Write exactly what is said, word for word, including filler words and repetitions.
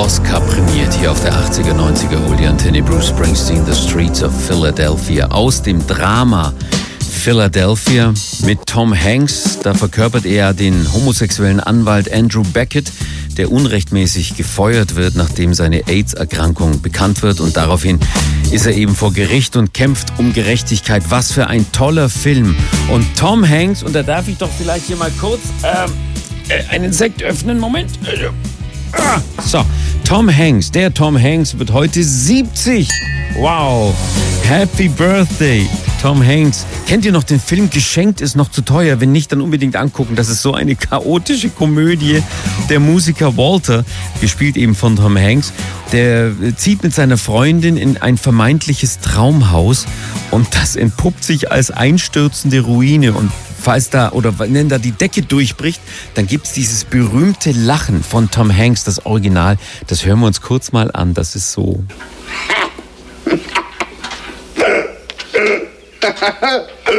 Oscar prämiert hier auf der achtziger, neunziger Oldie-Antenne. Bruce Springsteen, The Streets of Philadelphia. Aus dem Drama Philadelphia mit Tom Hanks. Da verkörpert er den homosexuellen Anwalt Andrew Beckett, der unrechtmäßig gefeuert wird, nachdem seine AIDS-Erkrankung bekannt wird. Und daraufhin ist er eben vor Gericht und kämpft um Gerechtigkeit. Was für ein toller Film. Und Tom Hanks, und da darf ich doch vielleicht hier mal kurz ähm, äh, einen Sekt öffnen. Moment. Ah, so, Tom Hanks, der Tom Hanks wird heute siebzig. Wow, Happy Birthday, Tom Hanks. Kennt ihr noch den Film Geschenkt ist noch zu teuer? Wenn nicht, dann unbedingt angucken. Das ist so eine chaotische Komödie. Der Musiker Walter, gespielt eben von Tom Hanks, der zieht mit seiner Freundin in ein vermeintliches Traumhaus und das entpuppt sich als einstürzende Ruine. Und falls da, oder wenn da die Decke durchbricht, dann gibt es dieses berühmte Lachen von Tom Hanks, das Original. Das hören wir uns kurz mal an. Das ist so.